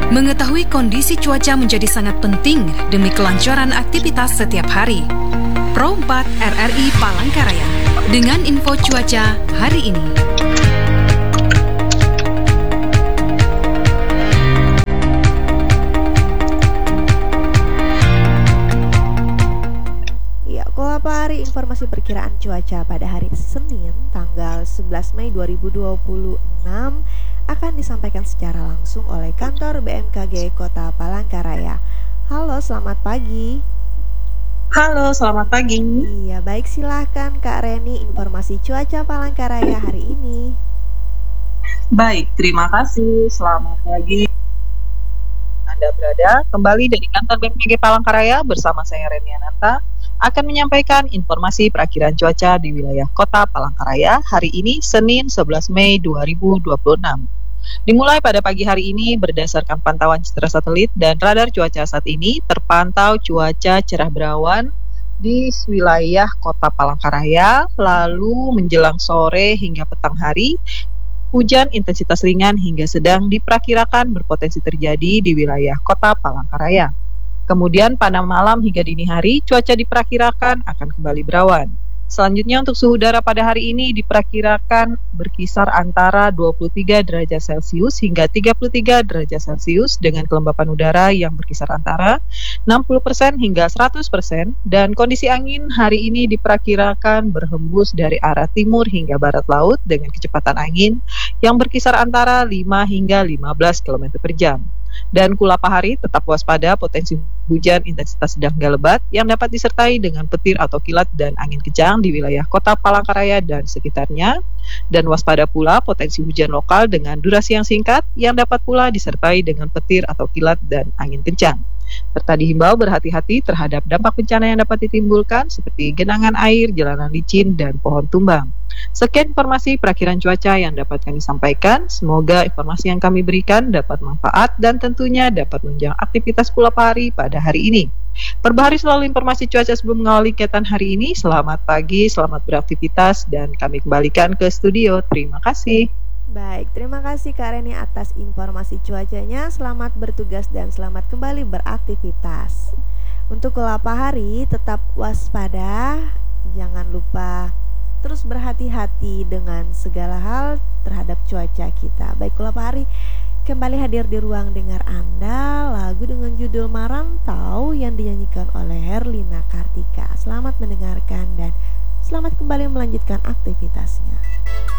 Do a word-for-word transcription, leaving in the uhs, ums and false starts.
Mengetahui kondisi cuaca menjadi sangat penting demi kelancaran aktivitas setiap hari. Pro empat R R I Palangkaraya dengan info cuaca hari ini. Ya, Kolapa hari informasi perkiraan cuaca pada hari Senin tanggal sebelas Mei dua ribu dua puluh enam akan disampaikan secara langsung oleh kantor B M K G Kota Palangkaraya. Halo, selamat pagi. Halo, selamat pagi. Iya, baik, silahkan Kak Reni informasi cuaca Palangkaraya hari ini. Baik, terima kasih. Selamat pagi. Anda berada kembali dari kantor B M K G Palangkaraya bersama saya Reni Ananta akan menyampaikan informasi perakiraan cuaca di wilayah Kota Palangkaraya hari ini Senin sebelas Mei dua ribu dua puluh enam. Dimulai pada pagi hari ini berdasarkan pantauan citra satelit dan radar cuaca saat ini terpantau cuaca cerah berawan di wilayah Kota Palangkaraya, lalu menjelang sore hingga petang hari hujan intensitas ringan hingga sedang diperkirakan berpotensi terjadi di wilayah Kota Palangkaraya. Kemudian pada malam hingga dini hari cuaca diperkirakan akan kembali berawan. Selanjutnya untuk suhu udara pada hari ini diperkirakan berkisar antara dua puluh tiga derajat Celcius hingga tiga puluh tiga derajat Celcius dengan kelembapan udara yang berkisar antara enam puluh persen hingga seratus persen dan kondisi angin hari ini diperkirakan berhembus dari arah timur hingga barat laut dengan kecepatan angin yang berkisar antara lima hingga lima belas kilometer per jam. Dan Kulapa hari tetap waspada potensi hujan intensitas sedang hingga lebat yang dapat disertai dengan petir atau kilat dan angin kencang di wilayah Kota Palangkaraya dan sekitarnya. Dan waspada pula potensi hujan lokal dengan durasi yang singkat yang dapat pula disertai dengan petir atau kilat dan angin kencang. Serta dihimbau berhati-hati terhadap dampak bencana yang dapat ditimbulkan seperti genangan air, jalanan licin, dan pohon tumbang. Sekian informasi perakiraan cuaca yang dapat kami sampaikan. Semoga informasi yang kami berikan dapat manfaat dan tentunya dapat menunjang aktivitas Kulapa hari pada hari ini. Perbaharui selalu informasi cuaca sebelum mengawali kegiatan hari ini. Selamat pagi, selamat beraktivitas, dan kami kembalikan ke studio. Terima kasih. Baik, terima kasih Kak Reni atas informasi cuacanya. Selamat bertugas dan selamat kembali beraktivitas. Untuk Kulapa hari tetap waspada, jangan lupa terus berhati-hati dengan segala hal terhadap cuaca kita. Baik, Kulapa hari kembali hadir di ruang dengar Anda, lagu dengan judul Marantau yang dinyanyikan oleh Herlina Kartika. Selamat mendengarkan dan selamat kembali melanjutkan aktivitasnya.